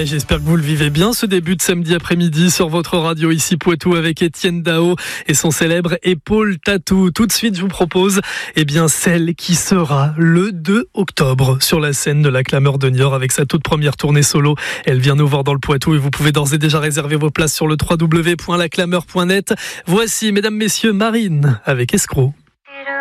j'espère que vous le vivez bien ce début de samedi après-midi sur votre radio ici Poitou avec Étienne Dao et son célèbre Épaule Tatou. Tout de suite, je vous propose celle qui sera le 2 octobre sur la scène de la Clameur de Niort avec sa toute première tournée solo. Elle vient nous voir dans le Poitou et vous pouvez d'ores et déjà réserver vos places sur le www.laclameur.net. Voici, mesdames, messieurs, Marine avec Escroc.